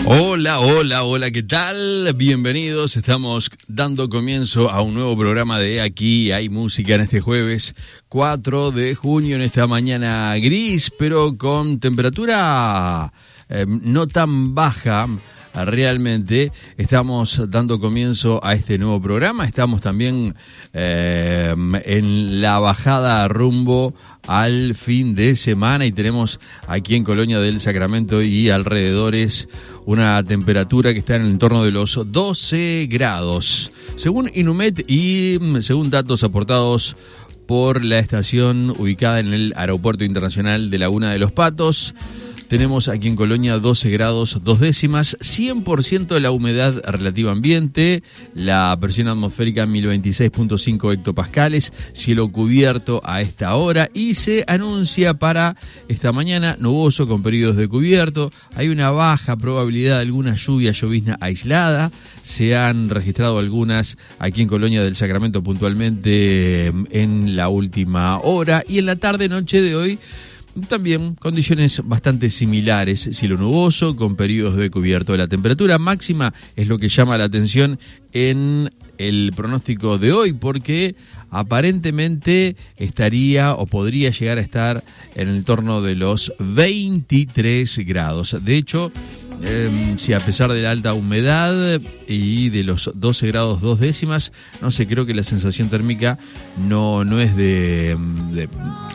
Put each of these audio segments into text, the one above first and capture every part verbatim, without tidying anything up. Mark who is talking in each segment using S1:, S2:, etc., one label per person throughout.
S1: Hola, hola, hola, ¿qué tal? Bienvenidos, estamos dando comienzo a un nuevo programa de Aquí Hay Música en este jueves cuatro de junio, en esta mañana gris, pero con temperatura eh, no tan baja. Realmente estamos dando comienzo a este nuevo programa, estamos también eh, en la bajada rumbo al fin de semana y tenemos aquí en Colonia del Sacramento y alrededores una temperatura que está en el entorno de los doce grados. Según Inumet y según datos aportados por la estación ubicada en el Aeropuerto Internacional de Laguna de los Patos, tenemos aquí en Colonia doce grados dos décimas, cien por ciento de la humedad relativa ambiente, la presión atmosférica mil veintiséis punto cinco hectopascales, cielo cubierto a esta hora y se anuncia para esta mañana nuboso con periodos de cubierto. Hay una baja probabilidad de alguna lluvia, llovizna aislada. Se han registrado algunas aquí en Colonia del Sacramento puntualmente en la última hora y en la tarde-noche de hoy también condiciones bastante similares, cielo nuboso con periodos de cubierto. La temperatura máxima es lo que llama la atención en el pronóstico de hoy, porque aparentemente estaría o podría llegar a estar en el entorno de los veintitrés grados. De hecho, Eh, si a pesar de la alta humedad y de los doce grados dos décimas, no sé, creo que la sensación térmica no, no es de, de,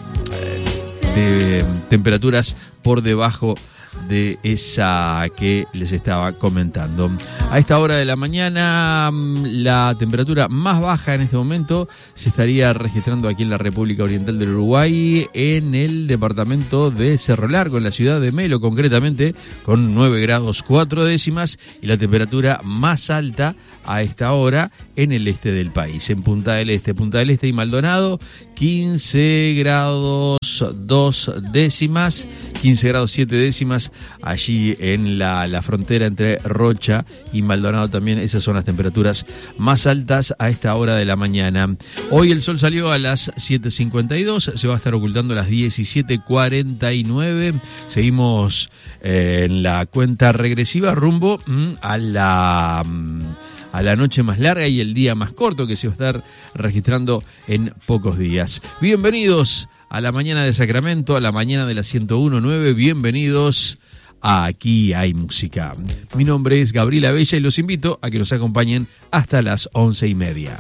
S1: de temperaturas por debajo de esa que les estaba comentando. A esta hora de la mañana, la temperatura más baja en este momento se estaría registrando aquí en la República Oriental del Uruguay, en el departamento de Cerro Largo, en la ciudad de Melo concretamente, con nueve grados cuatro décimas, y la temperatura más alta a esta hora en el este del país, en Punta del Este, Punta del Este y Maldonado, quince grados dos décimas, quince grados siete décimas, allí en la, la frontera entre Rocha y Maldonado también. Esas son las temperaturas más altas a esta hora de la mañana. Hoy el sol salió a las siete cincuenta y dos, se va a estar ocultando a las diecisiete cuarenta y nueve. Seguimos eh, en la cuenta regresiva rumbo mm, a la... Mm, a la noche más larga y el día más corto que se va a estar registrando en pocos días. Bienvenidos a la mañana de Sacramento, a la mañana de la ciento uno punto nueve, bienvenidos a Aquí Hay Música. Mi nombre es Gabriela Bella y los invito a que nos acompañen hasta las once y media.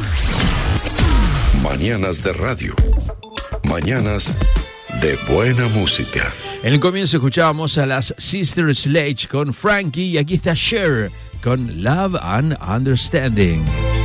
S2: Mañanas de radio, mañanas de buena música.
S1: En el comienzo escuchábamos a las Sister Sledge con Frankie y aquí está Cher con Love and Understanding.